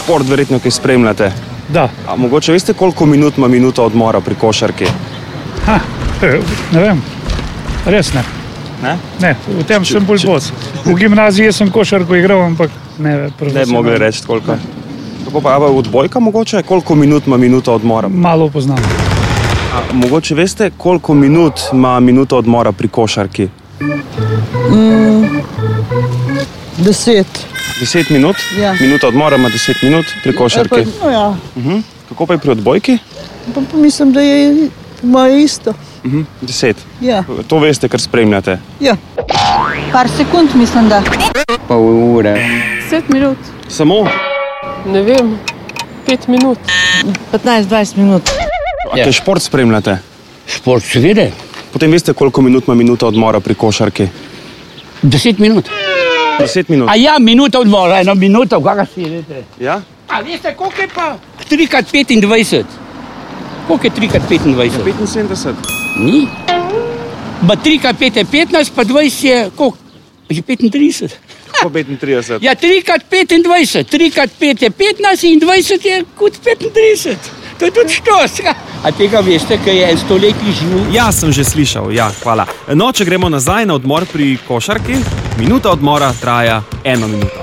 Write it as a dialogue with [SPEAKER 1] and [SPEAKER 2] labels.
[SPEAKER 1] šport verjetno, ki spremljate.
[SPEAKER 2] Da.
[SPEAKER 1] A mogoče veste, koliko minut ima minuta odmora pri košarki?
[SPEAKER 2] Ne vem, res ne.
[SPEAKER 1] Ne?
[SPEAKER 2] Ne, v tem sem bolj bos. V gimnaziji sem košarko igral, ampak ne.
[SPEAKER 1] Ne bi mogli reči koliko. Kako pa odbojka mogoče? Koliko minut ima minuta odmora?
[SPEAKER 2] Malo poznam.
[SPEAKER 1] A mogoče veste, koliko minut ima minuta odmora pri košarki?
[SPEAKER 3] 10.
[SPEAKER 1] 10 minut?
[SPEAKER 3] Ja.
[SPEAKER 1] Minuta odmora ima 10 minut pri košarki.
[SPEAKER 3] Ja.
[SPEAKER 1] Kako pa je pri odbojki?
[SPEAKER 3] Pa mislim, da je moje isto.
[SPEAKER 1] 10.
[SPEAKER 3] Ja.
[SPEAKER 1] To veste, kar spremljate.
[SPEAKER 3] Ja.
[SPEAKER 4] Par sekund mislim, da.
[SPEAKER 5] Pol ure.
[SPEAKER 6] 10 minut.
[SPEAKER 1] Samo?
[SPEAKER 6] Ne vem, 5 minut.
[SPEAKER 3] 15-20 minut.
[SPEAKER 1] A kaj šport spremljate?
[SPEAKER 5] Šport seveda.
[SPEAKER 1] Potem veste, koliko minut ima minuta odmora pri košarki?
[SPEAKER 5] 10 minut.
[SPEAKER 1] 10 minut.
[SPEAKER 5] A ja, minuta odmora, 1 minuta, kakor si rete.
[SPEAKER 1] Ja?
[SPEAKER 5] A veste, koliko je pa 3x25? Koliko je 3x25?
[SPEAKER 1] 75.
[SPEAKER 5] Ni. Ba 3x5 je 15, pa 20 je koliko? Že 35.
[SPEAKER 1] Po 35.
[SPEAKER 5] Ja, 3x25, 3x5 je 15 in 20 je kot 35. To je tudi štos. A tega veste, kaj je en stoletni živ?
[SPEAKER 1] Ja, sem že slišal, ja, hvala. No, če gremo nazaj na odmor pri košarki, minuta odmora traja 1 minuto.